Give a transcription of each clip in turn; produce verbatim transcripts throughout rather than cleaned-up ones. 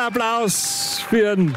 Applaus für den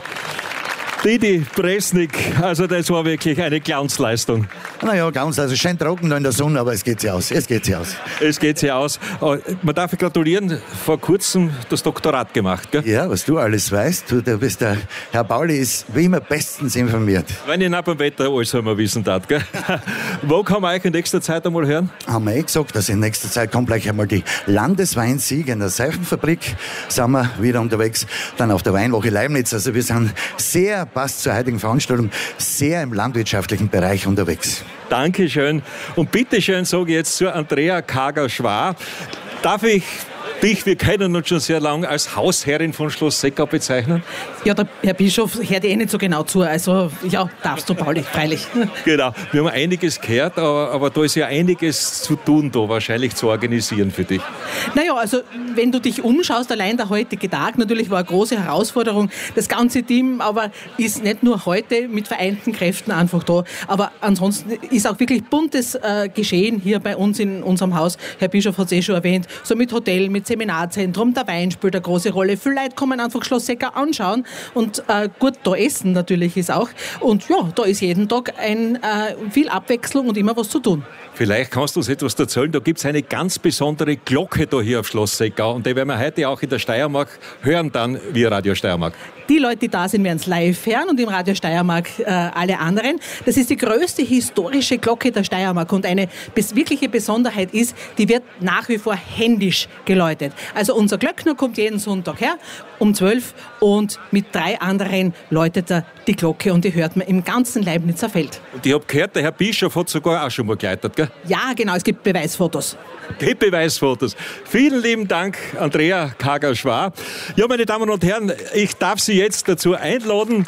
Didi Bresnik. Also das war wirklich eine Glanzleistung. Naja, ganz, also schön trocken da in der Sonne, aber es geht sich aus, es geht sich aus. Es geht sich aus. Man darf gratulieren, vor kurzem das Doktorat gemacht, gell? Ja, was du alles weißt, du, du bist der Herr Pauli ist wie immer bestens informiert. Wenn ich nicht beim Wetter alles einmal wissen darf, gell? Wo kann man euch in nächster Zeit einmal hören? Haben wir eh gesagt, dass in nächster Zeit kommt gleich einmal die Landesweinsiege in der Seifenfabrik, sind wir wieder unterwegs, dann auf der Weinwoche Leibniz. Also wir sind sehr, passt zur heutigen Veranstaltung, sehr im landwirtschaftlichen Bereich unterwegs. Dankeschön. Und bitteschön sage ich jetzt zur Andrea Kager-Schwar. Darf ich dich, wir kennen uns schon sehr lange, als Hausherrin von Schloss Seckau bezeichnen? Ja, der Herr Bischof hört eh nicht so genau zu. Also, ja, darfst du, Pauli, freilich. Genau, wir haben einiges gehört, aber, aber da ist ja einiges zu tun, da wahrscheinlich zu organisieren für dich. Naja, also, wenn du dich umschaust, allein der heutige Tag, natürlich war eine große Herausforderung. Das ganze Team aber ist nicht nur heute mit vereinten Kräften einfach da, aber ansonsten ist auch wirklich buntes äh, Geschehen hier bei uns in unserem Haus. Herr Bischof hat es eh schon erwähnt, so mit Hotel, mit Seminarzentrum, der Wein spielt eine große Rolle. Viele Leute kommen einfach Schloss Seckau anschauen und äh, gut, da essen natürlich ist auch. Und ja, da ist jeden Tag ein, äh, viel Abwechslung und immer was zu tun. Vielleicht kannst du uns etwas erzählen. Da gibt es eine ganz besondere Glocke da hier auf Schloss Seckau und die werden wir heute auch in der Steiermark hören, dann via Radio Steiermark. Die Leute, die da sind, werden es live hören und im Radio Steiermark äh, alle anderen. Das ist die größte historische Glocke der Steiermark und eine bes- wirkliche Besonderheit ist, die wird nach wie vor händisch geläutet. Also unser Glöckner kommt jeden Sonntag her um zwölf und mit drei anderen läutet er die Glocke und die hört man im ganzen Leibnizer Feld. Und ich habe gehört, der Herr Bischof hat sogar auch schon mal geleitet, gell? Ja, genau, es gibt Beweisfotos. Gibt Beweisfotos. Vielen lieben Dank, Andrea Kager-Schwar. Ja, meine Damen und Herren, ich darf Sie jetzt dazu einladen,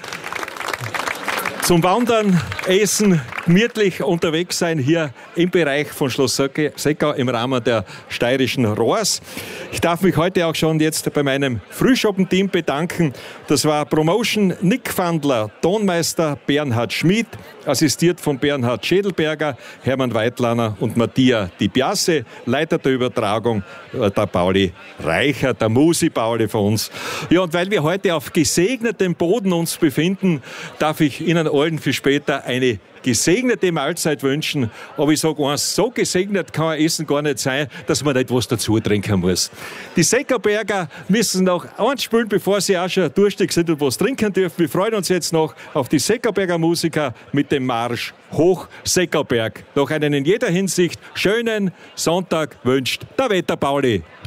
zum Wandern, Essen, gemütlich unterwegs sein hier im Bereich von Schloss Seckau im Rahmen der steirischen Rohrs. Ich darf mich heute auch schon jetzt bei meinem Frühschoppen-Team bedanken. Das war Promotion Nick Fandler, Tonmeister Bernhard Schmid, assistiert von Bernhard Schädelberger, Hermann Weitlaner und Matthias Di Biase, Leiter der Übertragung der Pauli Reicher, der Musi Pauli von uns. Ja, und weil wir heute auf gesegnetem Boden uns befinden, darf ich Ihnen allen für später eine gesegnete Mahlzeit wünschen. Aber ich sage eins, so gesegnet kann ein Essen gar nicht sein, dass man nicht was dazu trinken muss. Die Seckauberger müssen noch eins spielen, bevor sie auch schon durstig sind und was trinken dürfen. Wir freuen uns jetzt noch auf die Seckauberger Musiker mit dem Marsch Hoch Seckauberg. Noch einen in jeder Hinsicht schönen Sonntag wünscht der Wetter Pauli.